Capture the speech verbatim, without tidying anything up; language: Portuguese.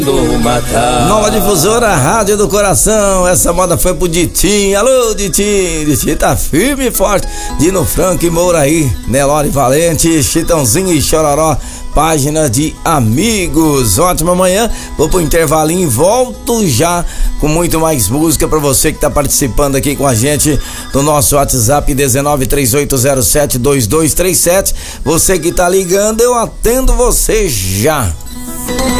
Nova Difusora, Rádio do Coração. Essa moda foi pro Ditinho. Alô, Ditinho. Ditinho tá firme e forte. Dino Franco e Mouraí, Nelore Valente, Chitãozinho e Chororó. Página de amigos. Ótima manhã. Vou pro intervalinho e volto já com muito mais música pra você que tá participando aqui com a gente no nosso WhatsApp dezenove, três oito zero sete, dois dois três sete. Você que tá ligando, eu atendo você já.